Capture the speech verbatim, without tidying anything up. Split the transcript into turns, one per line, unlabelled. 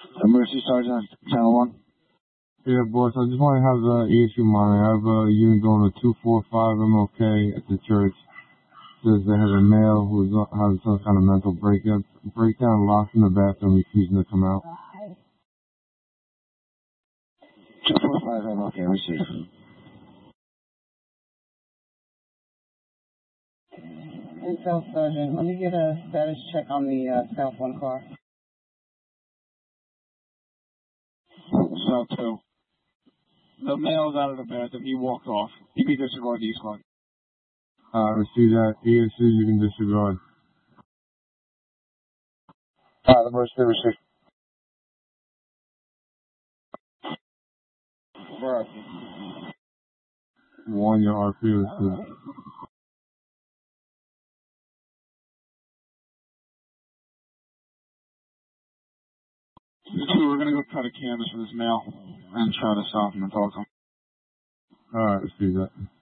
Emergency Sergeant, Channel one.
Yeah, boss, I just want to have the E S U monitor. I have a unit going to two four five M L K at the church. Says they have a male who's having some kind of mental breakdown, breakdown, locked in the bathroom, refusing to come out.
two four five M L K, receive.
Intel Sergeant, let me get a status check on the uh, South one car.
South two. The male's out of the bathroom. He walked off. You can disregard the squad.
Uh, receive that. E S U, you can disregard.
Uh, the emergency receive. Right.
One, your R P received.
Two, we're gonna go try to canvas for this male and try to stop him and talk to him.
Alright, receive that.